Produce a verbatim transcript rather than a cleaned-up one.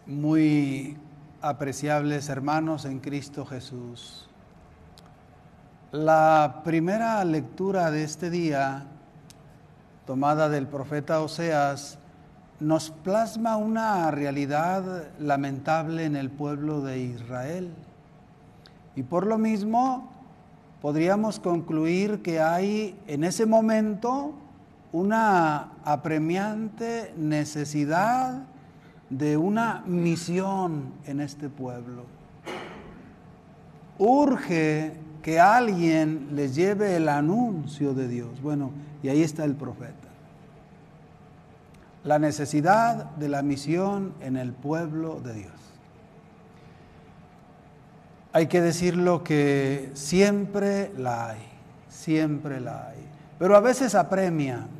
Muy apreciables hermanos en Cristo Jesús. La primera lectura de este día, tomada del profeta Oseas, nos plasma una realidad lamentable en el pueblo de Israel. Y por lo mismo, podríamos concluir que hay en ese momento una apremiante necesidad de una misión en este pueblo. Urge que alguien les lleve el anuncio de Dios. Bueno, y ahí está el profeta. La necesidad de la misión en el pueblo de Dios. Hay que decirlo que siempre la hay, siempre la hay, pero a veces apremia.